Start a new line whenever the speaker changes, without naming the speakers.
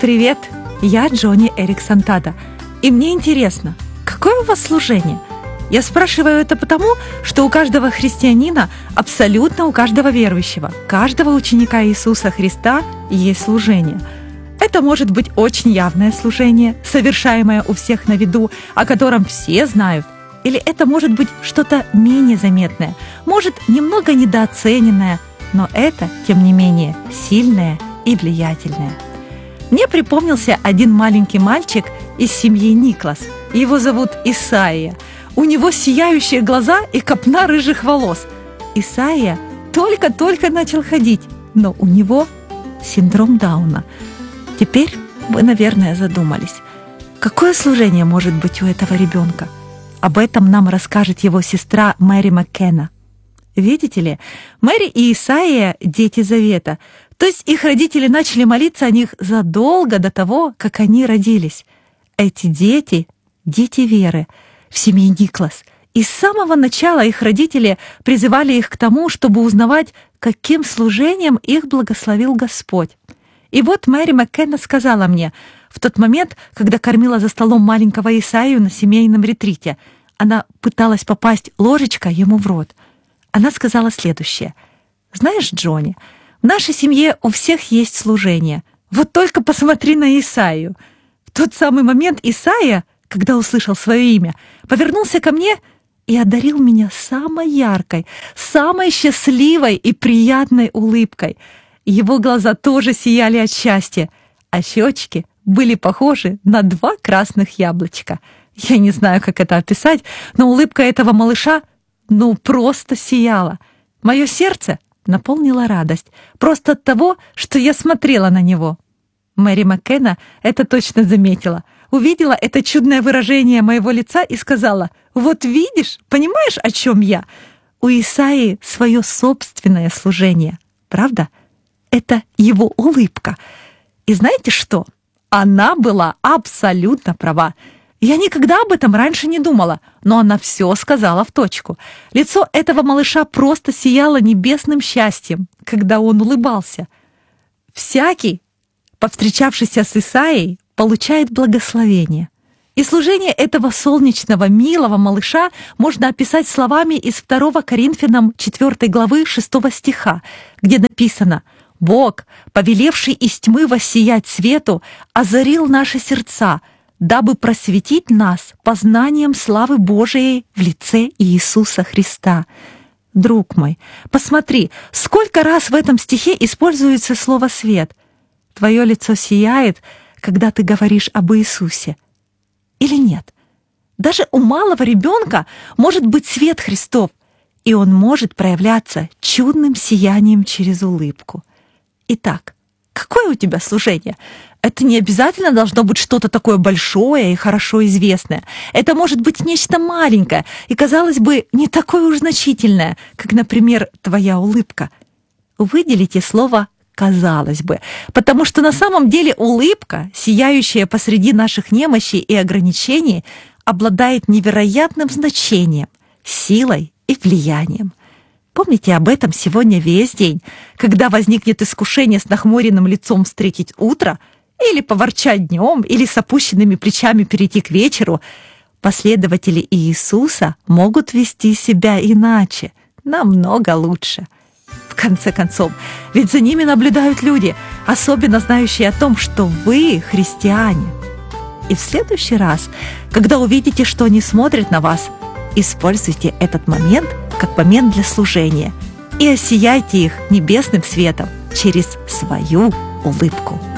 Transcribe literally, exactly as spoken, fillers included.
Привет, я Джонни Эриксон Тада, и мне интересно, какое у вас служение? Я спрашиваю это потому, что у каждого христианина, абсолютно у каждого верующего, каждого ученика Иисуса Христа есть служение. Это может быть очень явное служение, совершаемое у всех на виду, о котором все знают, или это может быть что-то менее заметное, может, немного недооцененное, но это, тем не менее, сильное и влиятельное. Мне припомнился один маленький мальчик из семьи Никлас. Его зовут Исайя. У него сияющие глаза и копна рыжих волос. Исайя только-только начал ходить, но у него синдром Дауна. Теперь вы, наверное, задумались, какое служение может быть у этого ребенка? Об этом нам расскажет его сестра Мэри Маккена. Видите ли, Мэри и Исайя – дети Завета, то есть их родители начали молиться о них задолго до того, как они родились. Эти дети – дети веры в семье Никлас, и с самого начала их родители призывали их к тому, чтобы узнавать, каким служением их благословил Господь. И вот Мэри Маккена сказала мне, в тот момент, когда кормила за столом маленького Исаию на семейном ретрите, она пыталась попасть ложечкой ему в рот. Она сказала следующее: «Знаешь, Джонни, в нашей семье у всех есть служение. Вот только посмотри на Исаию». В тот самый момент Исайя, когда услышал свое имя, повернулся ко мне и одарил меня самой яркой, самой счастливой и приятной улыбкой. Его глаза тоже сияли от счастья, а щечки были похожи на два красных яблочка. Я не знаю, как это описать, но улыбка этого малыша ну просто сияла. Мое сердце наполнила радость просто от того, что я смотрела на него. Мэри Маккена это точно заметила, увидела это чудное выражение моего лица и сказала: «Вот видишь, понимаешь, о чем я? У Исаии свое собственное служение, правда? Это его улыбка». И знаете что? Она была абсолютно права. Я никогда об этом раньше не думала, но она все сказала в точку. Лицо этого малыша просто сияло небесным счастьем, когда он улыбался. Всякий, повстречавшийся с Исаией, получает благословение. И служение этого солнечного, милого малыша можно описать словами из второго Коринфянам четвёртой главы шестого стиха, где написано: «Бог, повелевший из тьмы воссиять свету, озарил наши сердца, дабы просветить нас познанием славы Божией в лице Иисуса Христа». Друг мой, посмотри, сколько раз в этом стихе используется слово «свет». Твое лицо сияет, когда ты говоришь об Иисусе. Или нет? Даже у малого ребенка может быть свет Христов, и он может проявляться чудным сиянием через улыбку. Итак, какое у тебя служение? Это не обязательно должно быть что-то такое большое и хорошо известное. Это может быть нечто маленькое и, казалось бы, не такое уж значительное, как, например, твоя улыбка. Выделите слово «казалось бы», потому что на самом деле улыбка, сияющая посреди наших немощей и ограничений, обладает невероятным значением, силой и влиянием. Помните об этом сегодня весь день, когда возникнет искушение с нахмуренным лицом встретить утро, или поворчать днем, или с опущенными плечами перейти к вечеру. Последователи Иисуса могут вести себя иначе, намного лучше. В конце концов, ведь за ними наблюдают люди, особенно знающие о том, что вы христиане. И в следующий раз, когда увидите, что они смотрят на вас, используйте этот момент как момент для служения и осияйте их небесным светом через свою улыбку.